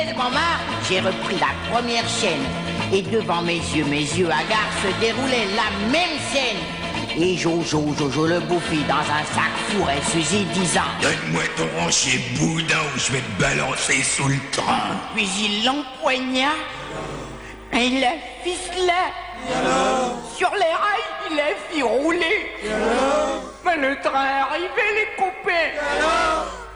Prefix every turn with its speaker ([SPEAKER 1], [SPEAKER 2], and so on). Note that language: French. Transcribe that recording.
[SPEAKER 1] J'ai repris la première chaîne. Et devant mes yeux hagards, se déroulait la même scène. Et Jojo le bouffi dans un sac fourré Suzy disant:
[SPEAKER 2] donne-moi ton rocher boudin ou je vais te balancer sous le train.
[SPEAKER 1] Puis il l'empoigna et il l'a ficelé. Sur les rails, il l'a fait rouler. Mais le train arrivait, les copains.